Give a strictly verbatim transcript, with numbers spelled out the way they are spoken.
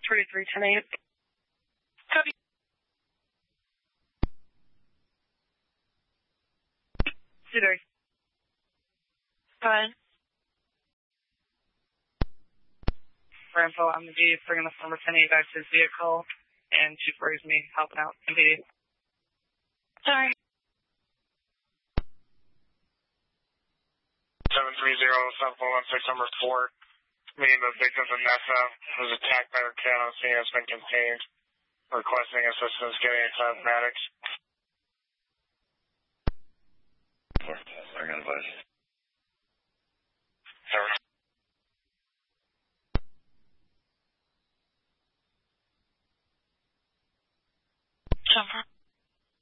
three ten eight. Copy. Zero. Fine. For info, I'm the D, bringing the former ten eight back to his vehicle, and Chief worries me helping out M P D. Sorry. seven three zero, seven four one six, number four. Me and the victim, Vanessa, was attacked by her cat on scene, has been contained. Requesting assistance getting into paramedics. I'm going to advise.